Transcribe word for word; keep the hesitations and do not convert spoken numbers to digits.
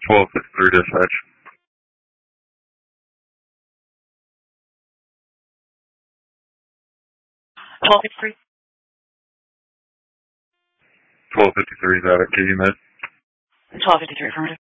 twelve fifty-three dispatch. twelve fifty-three. twelve fifty-three, is that at K U Med? twelve fifty-three, affirmative.